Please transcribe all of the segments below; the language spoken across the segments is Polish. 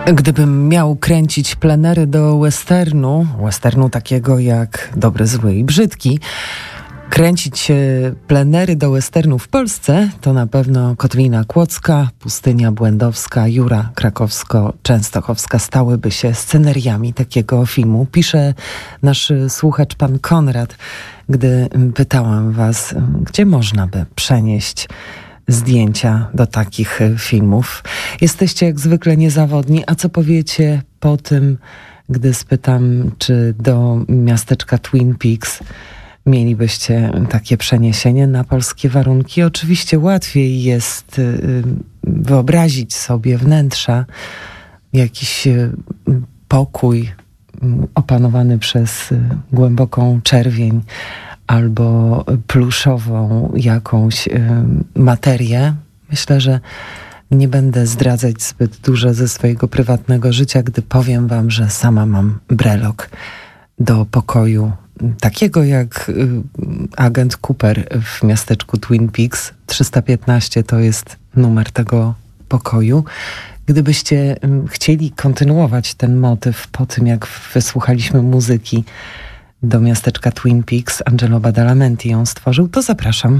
Gdybym miał kręcić plenery do westernu takiego jak Dobry, Zły i Brzydki, kręcić plenery do westernu w Polsce, to na pewno Kotlina Kłodzka, Pustynia Błędowska, Jura Krakowsko-Częstochowska stałyby się sceneriami takiego filmu. Pisze nasz słuchacz pan Konrad, gdy pytałam was, gdzie można by przenieść zdjęcia do takich filmów. Jesteście jak zwykle niezawodni. A co powiecie po tym, gdy spytam, czy do miasteczka Twin Peaks mielibyście takie przeniesienie na polskie warunki? Oczywiście łatwiej jest wyobrazić sobie wnętrza, jakiś pokój opanowany przez głęboką czerwień albo pluszową jakąś materię. Myślę, że nie będę zdradzać zbyt dużo ze swojego prywatnego życia, gdy powiem wam, że sama mam brelok do pokoju takiego jak agent Cooper w miasteczku Twin Peaks. 315 to jest numer tego pokoju. Gdybyście chcieli kontynuować ten motyw po tym, jak wysłuchaliśmy muzyki do miasteczka Twin Peaks, Angelo Badalamenti ją stworzył, to zapraszam.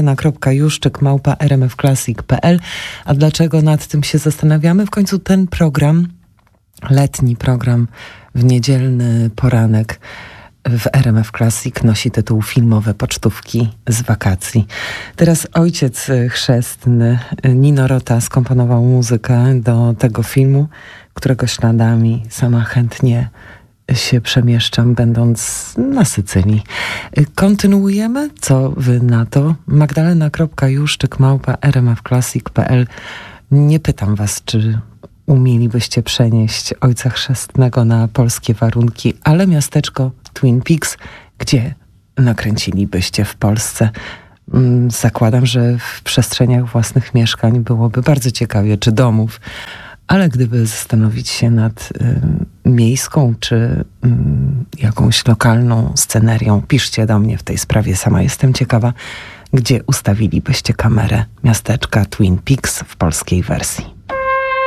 Magdalena.juszczyk@rmfclassic.pl. A dlaczego nad tym się zastanawiamy? W końcu ten program, letni program w niedzielny poranek w RMF Classic nosi tytuł Filmowe pocztówki z wakacji. Teraz ojciec chrzestny Nino Rota skomponował muzykę do tego filmu, którego śladami sama chętnie się przemieszczam, będąc na Sycylii. Kontynuujemy? Co wy na to? Magdalena.juszczyk@rmfclassic.pl. Nie pytam was, czy umielibyście przenieść ojca chrzestnego na polskie warunki, ale miasteczko Twin Peaks, gdzie nakręcilibyście w Polsce? Zakładam, że w przestrzeniach własnych mieszkań byłoby bardzo ciekawie, czy domów, ale gdyby zastanowić się nad miejską czy jakąś lokalną scenerią, piszcie do mnie w tej sprawie. Sama jestem ciekawa, gdzie ustawilibyście kamerę miasteczka Twin Peaks w polskiej wersji.